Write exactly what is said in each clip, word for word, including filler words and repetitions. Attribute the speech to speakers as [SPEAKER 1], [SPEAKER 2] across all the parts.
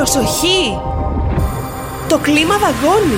[SPEAKER 1] Προσοχή! Το κλίμα δαγκώνει.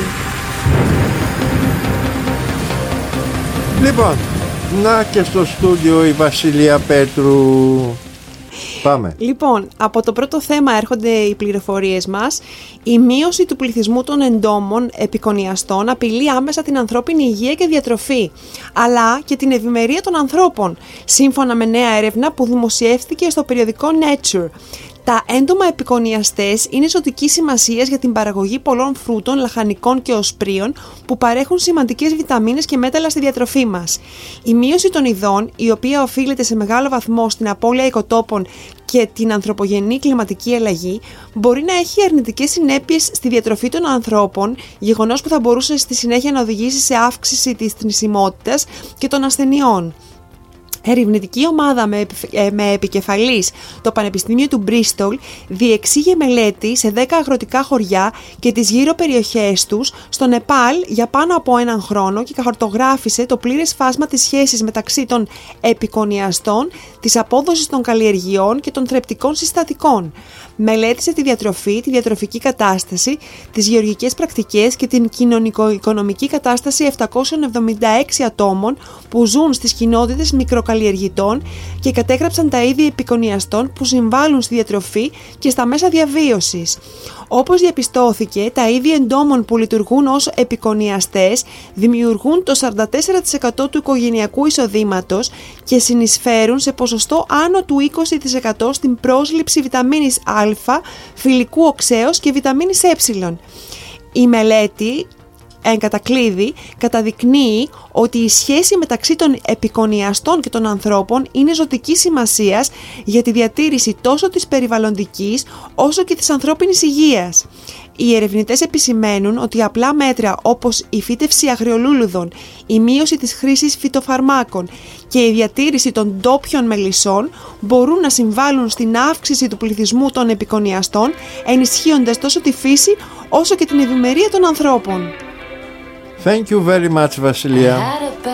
[SPEAKER 2] Λοιπόν, να και στο στούντιο η Βασιλεία Πέτρου. Πάμε.
[SPEAKER 1] Λοιπόν, από το πρώτο θέμα έρχονται οι πληροφορίες μας. Η μείωση του πληθυσμού των εντόμων επικονιαστών απειλεί άμεσα την ανθρώπινη υγεία και διατροφή, αλλά και την ευημερία των ανθρώπων, σύμφωνα με νέα έρευνα που δημοσιεύτηκε στο περιοδικό Nature. Τα έντομα επικονιαστές είναι ζωτικής σημασίας για την παραγωγή πολλών φρούτων, λαχανικών και οσπρίων που παρέχουν σημαντικές βιταμίνες και μέταλλα στη διατροφή μας. Η μείωση των ειδών, η οποία οφείλεται σε μεγάλο βαθμό στην απώλεια οικοτόπων και την ανθρωπογενή κλιματική αλλαγή, μπορεί να έχει αρνητικές συνέπειες στη διατροφή των ανθρώπων, γεγονός που θα μπορούσε στη συνέχεια να οδηγήσει σε αύξηση της θνησιμότητας και των ασθενειών. Ερευνητική ομάδα με, ε, με επικεφαλής το Πανεπιστήμιο του Μπρίστολ διεξήγε μελέτη σε δέκα αγροτικά χωριά και τις γύρω περιοχές τους στο Νεπάλ για πάνω από έναν χρόνο και χαρτογράφησε το πλήρες φάσμα της σχέσης μεταξύ των επικονιαστών, της απόδοσης των καλλιεργειών και των θρεπτικών συστατικών. Μελέτησε τη διατροφή, τη διατροφική κατάσταση, τις γεωργικές πρακτικές και την κοινωνικο-οικονομική κατάσταση επτακόσιων εβδομήντα έξι ατόμων που ζουν στις κοινότητες μικροκαλλιεργητών και κατέγραψαν τα είδη επικονιαστών που συμβάλλουν στη διατροφή και στα μέσα διαβίωσης. Όπως διαπιστώθηκε, τα είδη εντόμων που λειτουργούν ως επικονιαστές δημιουργούν το σαράντα τέσσερα τοις εκατό του οικογενειακού εισοδήματος και συνεισφέρουν σε ποσοστό άνω του είκοσι τοις εκατό στην πρόσληψη βιταμίνης Α, φυλικού οξέως και βιταμίνης Ε. Η μελέτη εν κατακλείδη καταδεικνύει ότι η σχέση μεταξύ των επικονιαστών και των ανθρώπων είναι ζωτικής σημασίας για τη διατήρηση τόσο της περιβαλλοντικής όσο και της ανθρώπινης υγείας. Οι ερευνητές επισημαίνουν ότι απλά μέτρα όπως η φύτευση αγριολούλουδων, η μείωση της χρήσης φυτοφαρμάκων και η διατήρηση των ντόπιων μελισσών μπορούν να συμβάλλουν στην αύξηση του πληθυσμού των επικονιαστών, ενισχύοντας τόσο τη φύση όσο και την ευημερία των ανθρώπων.
[SPEAKER 2] Thank you very much, Βασιλεία.